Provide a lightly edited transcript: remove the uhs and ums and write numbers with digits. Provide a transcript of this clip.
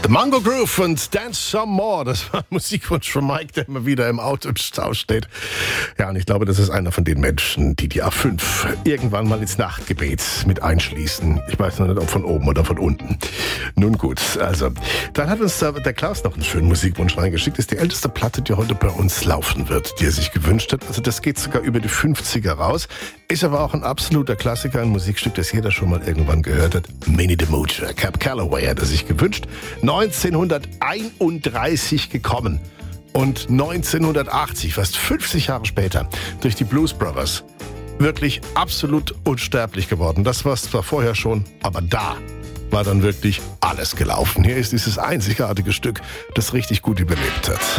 The Mango Groove und Dance Some More. Das war ein Musikwunsch von Mike, der immer wieder im Auto im Stau steht. Ja, und ich glaube, das ist einer von den Menschen, die A5 irgendwann mal ins Nachtgebet mit einschließen. Ich weiß noch nicht, ob von oben oder von unten. Nun gut, also, dann hat uns der Klaus noch einen schönen Musikwunsch reingeschickt. Das ist die älteste Platte, die heute bei uns laufen wird, die er sich gewünscht hat. Also das geht sogar über die 50er raus. Ist aber auch ein absoluter Klassiker, ein Musikstück, das jeder schon mal irgendwann gehört hat. Minnie the Moocher, Cab Calloway hat er sich gewünscht. 1931 gekommen und 1980, fast 50 Jahre später, durch die Blues Brothers wirklich absolut unsterblich geworden. Das war es zwar vorher schon, aber da war dann wirklich alles gelaufen. Hier ist dieses einzigartige Stück, das richtig gut überlebt hat.